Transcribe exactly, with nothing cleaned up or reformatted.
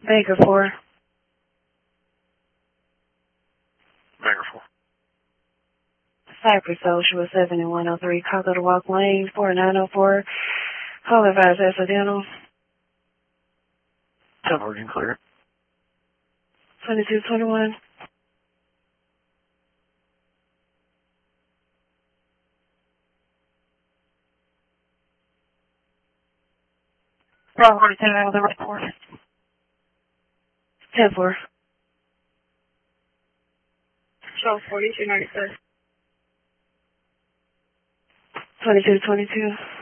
Baker four. Baker four. Cypress Social seventy-one oh three, Coco to Walk Lane, four nine oh four. Call advised accidental. ten fourteen clear. twenty-two twenty-one. Bravo forty-ten out of the report. ten four. Show forty-two ninety-six. twenty-two twenty-two.